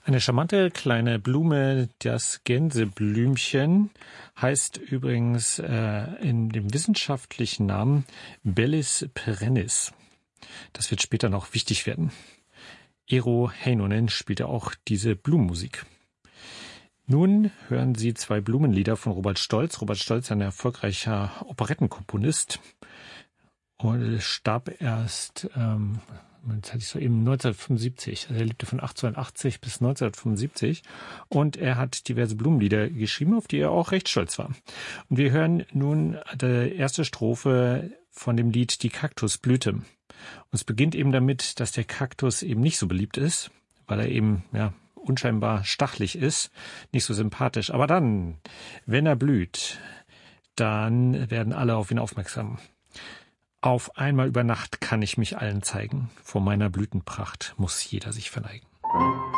Eine charmante kleine Blume, das Gänseblümchen, heißt übrigens in dem wissenschaftlichen Namen Bellis perennis. Das wird später noch wichtig werden. Eero Heinonen spielte auch diese Blumenmusik. Nun hören Sie zwei Blumenlieder von Robert Stolz. Robert Stolz ist ein erfolgreicher Operettenkomponist und starb erst, das hatte ich so eben 1975. Also er lebte von 1880 bis 1975 und er hat diverse Blumenlieder geschrieben, auf die er auch recht stolz war. Und wir hören nun die erste Strophe von dem Lied Die Kaktusblüte. Und es beginnt eben damit, dass der Kaktus eben nicht so beliebt ist, weil er eben unscheinbar stachelig ist, nicht so sympathisch. Aber dann, wenn er blüht, dann werden alle auf ihn aufmerksam. Auf einmal über Nacht kann ich mich allen zeigen. Vor meiner Blütenpracht muss jeder sich verneigen.